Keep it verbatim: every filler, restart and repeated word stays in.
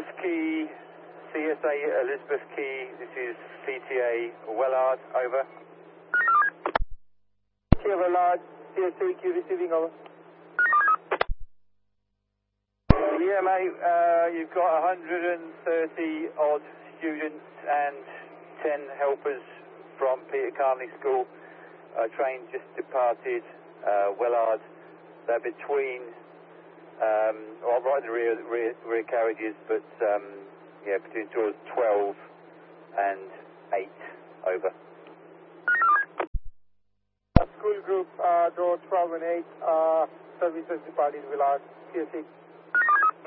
Elizabeth Key, C S A Elizabeth Key, this is C T A Wellard, over. Key Wellard, C S A Q receiving, over. Yeah, mate, uh, you've got one hundred thirty odd students and ten helpers from Peter Carnley School. A train just departed uh, Wellard. They're between, um, well, right in the rear, rear, rear carriages, but um, yeah, between doors twelve and eight, over. School group, uh, door twelve and eight, uh, services departed Wellard, C S A